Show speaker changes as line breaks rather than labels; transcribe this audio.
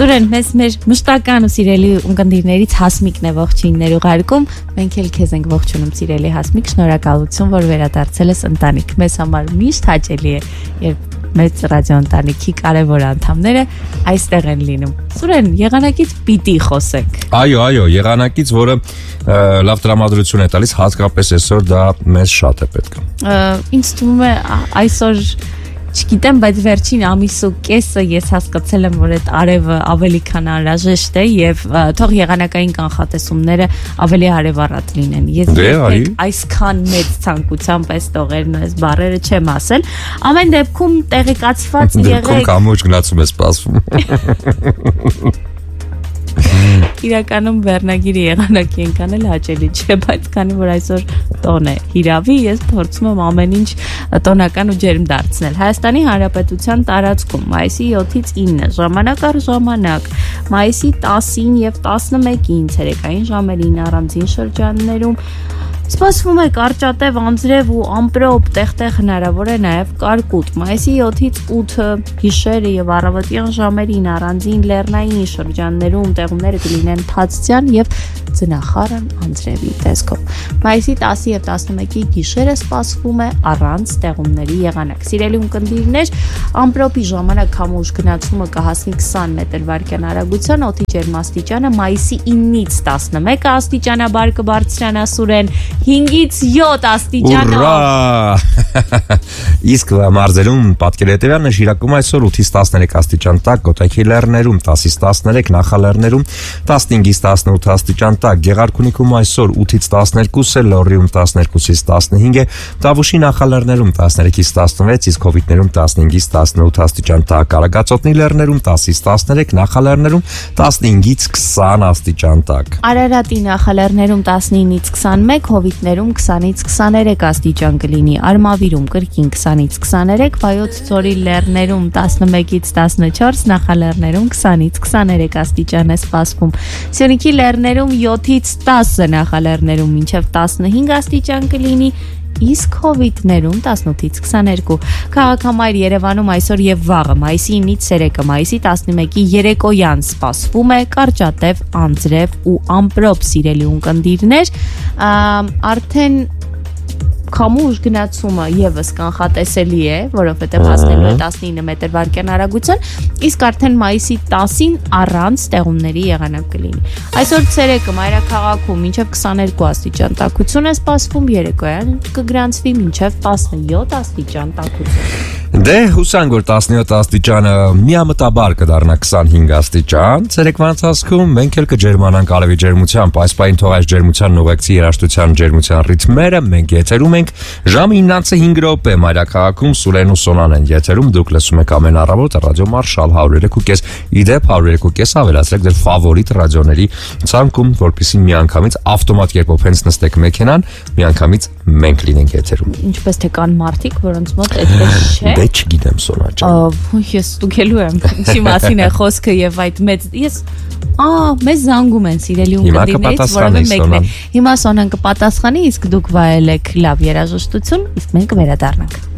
Սուրեն, մեզ մեր մշտական ու սիրելի ունկնդիրներից Հասմիկն է ողջույններ ուղարկում։ Մենք էլ քեզ ենք ողջունում, սիրելի Հասմիկ, շնորհակալություն, որ վերադարձել ես ընտանիք։ Մեզ համար միշտ հաճելի է, երբ մեծ ռադիոընտանիքի կարևոր անդամները այստեղ են լինում։ Սուրեն, եղանակից պիտի խոսենք։
Այո, եղանակից, որը լավ տրամադրություն է տալիս, հատկապես այսօր դա մեզ շատ է պետք։
Ինձ թվում է այսօր չգիտեմ, բայց վերջին ամիսու կեսը ես հասկացել եմ, որ այդ արևը ավելի քան անհրաժեշտ է եւ թող եղանակային կանխատեսումները ավելի արևառատ լինեն։ Ես այսքան մեծ ցանկությամբ այս տողերն ու այս բառերը չեմ ասել։ Ամեն դեպքում տեղեկացված եղեք։
Կամուջ գնացում է սպասվում։
Իրականում վերնագիրը եղանակի ենքանել հաճելի չէ, բայց քանի որ այսօր տոն է հիրավի, ես փորձում եմ ամեն ինչ տոնական ու ջերմ դարձնել։ Հայաստանի Հանրապետության տարածքում մայիսի 7-ից 9 ժամանակ առ ժամանակ, մայիսի 10-ին եւ 11-ին ցերեկային ժամերին առանձին շրջաններում սպասվում է կարճատև անձրև ու ամպրոպ, տեղ-տեղ հնարավոր է նաև կարկուտ։ Մայիսի 7-ից 8-ը գիշերը եւ առավոտյան ժամերին առանձին լեռնային շրջաններում տեղումները կլինեն թացցյան եւ ձնախառն անձրևի տեսքով։ Մայիսի 10-ի եւ 11-ի գիշերը սպասվում է առանց տեղումների եղանակ։ Սիրելի ունկնդիրներ, ամպրոպի ժամանակ քամուշ գնացումը կհասնի 20 մետր/վայրկյան արագության, օդի ջերմաստիճանը մայիսի 9-ից 11 աստիճանաբար կբարձրանա Սուրեն 5-ից 7 աստիճանով։
Ուրա! Իսկ մարզերում պատկերը հետևյալն է, Շիրակում այսօր 8-ից 13 աստիճան տաք, Կոտայքի լեռներում 10-ից 13, Նախալեռներում 15-ից 18 աստիճան տաք, Գեղարքունիքում այսօր 8-ից 12 է, Լոռիում 12-ից 15 է, Տավուշի նախալեռներում 13-ից 16, իսկ Հովիտներում 15-ից 18 աստիճան տաք, Արագածոտնի լեռներում 10-ից 13, Նախալեռներում 15-ից 20 աստիճան տաք։
Արարատի նախալեռներում 19-ից 21, Հովիտներում 20-ից 23 աստիճան կլինի, Արմավիրում կրկին 20-ից 23, Վայոց ձորի լեռներում 11-ից 14, Նախալեռներում 20-ից 23 աստիճան է սպասվում։ Սյունիքի լեռներում 7-ից 10, Նախալեռներում մինչև 15 աստիճան կլինի, իսկ Հովիտներում 18-ից 22։ Քաղաքամայր Երևանում այսօր եւ վաղը, մայիսի 9-ից ցերեկը, մայիսի 11-ի երեկոյան սպասվում է կարճատև անձրև ու ամպրոպ, սիրելի ունկնդիրներ, արդեն քամուշ գնացումը եւս կանխատեսելի է, որովհետեւ հասնելու է 19 մետր/վայրկյան արագության, իսկ արդեն մայիսի 10-ին առանց տեղումների եղանակ կլինի։ Այսօր ցերեկը մայրաքաղաքում մինչև 22 աստիճան տաքություն է սպասվում, երեկոյան կգրանցվի մինչև 17 աստիճան տաքություն։
Դե հուսանք, որ 17 աստիճանը միամտաբար կդառնա 25 աստիճան, ցերեկվա ընթացքում մենք էլ կջերմանանք արևի ջերմությամբ, այս պահին թող այս ջերմության ուղեկցի երաշտության ջերմության ռիթմերը, մենք եթերում ենք ժամը 9:05 րոպե, մայրաքաղաքում Սուրեն ու Սոնան են եթերում, դուք լսում եք ամեն առավոտ ռադիո Մարշալ 103.5, իդեպ 103.5 ավելացրեք ձեր ֆավորիտ ռադիոների ցանկում, որպեսզի միանգամից ավտոմատ կերպով հենց նստեք մեքենան, միանգամից մենք լինենք եթերում։
Ինչպես թե կան մարդիկ, որոնց մոտ այդպես չէ։
Դե չգիտեմ Սոնա ջան։
Ես ստուգելու եմ, ինչի մասին է խոսքը եւ այդ մեծ մեզ զանգում են սիրելի ունկնդիրներից, որովհետեւ մեկն է։ Հիմա Սոնան կպատասխանի, իսկ դուք վայելեք լավ երաժշտություն, իսկ մենք կվերադառնանք։